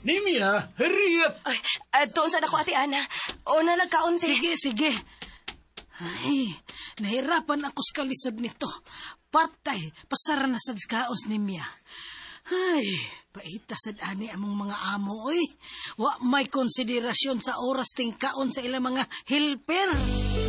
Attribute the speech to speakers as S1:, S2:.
S1: Nimya, hurry up!
S2: Ay, doon sa dako, Ate Ana. O na nagkaunti.
S3: Sige. Ay, nahirapan ako sa kalisod nito. Patay, pasara na sa kaos ni Mia. Ay, paita sad ani among mga amo, oy. Wa may konsiderasyon sa oras ting kaon sa ilang mga helper.